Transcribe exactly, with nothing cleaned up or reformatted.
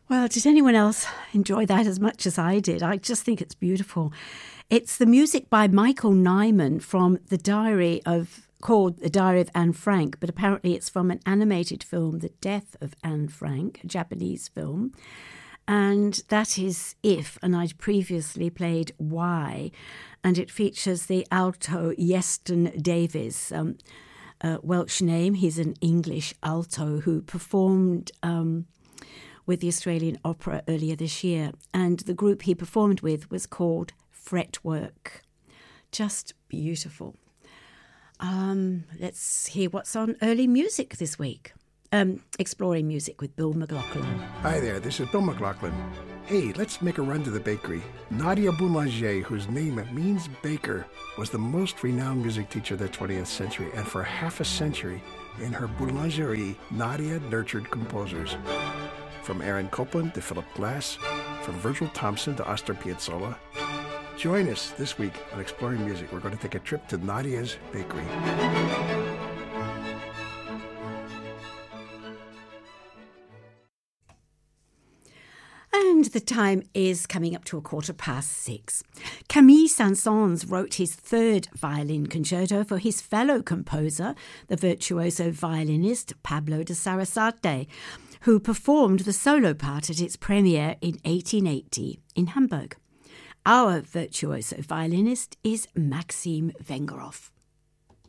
Well, did anyone else enjoy that as much as I did? I just think it's beautiful. It's the music by Michael Nyman from the diary of, called The Diary of Anne Frank, but apparently it's from an animated film, The Death of Anne Frank, a Japanese film. And that is If, and I'd previously played Why, and it features the alto Iestyn Davies, um, a Welsh name. He's an English alto who performed um, with the Australian Opera earlier this year, and the group he performed with was called Fretwork. Just beautiful. Um, let's hear what's on early music this week. Um, exploring music with Bill McLaughlin. Hi there, this is Bill McLaughlin. Hey, let's make a run to the bakery. Nadia Boulanger, whose name means baker, was the most renowned music teacher of the twentieth century, and for half a century, in her boulangerie, Nadia nurtured composers. From Aaron Copland to Philip Glass, from Virgil Thompson to Astor Piazzolla. Join us this week on Exploring Music. We're going to take a trip to Nadia's bakery. And the time is coming up to a quarter past six. Camille Saint-Saëns wrote his third violin concerto for his fellow composer, the virtuoso violinist Pablo de Sarasate, who performed the solo part at its premiere in eighteen eighty in Hamburg. Our virtuoso violinist is Maxim Vengerov.